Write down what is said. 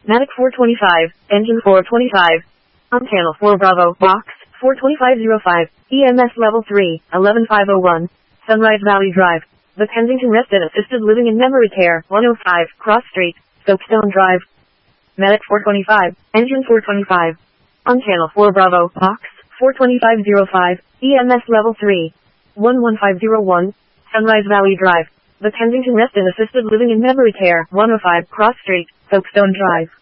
Matic 425, engine 425. On channel 4 Bravo, box 42505, EMS level 3, 11501, Sunrise Valley Drive, The Kensington Rest and Assisted Living and Memory Care, 105, Cross Street, Soapstone Drive. Medic 425, engine 425. On channel 4 Bravo, box 42505, EMS level 3, 11501, Sunrise Valley Drive, The Kensington Rest and Assisted Living and Memory Care, 105, Cross Street, Soapstone Drive.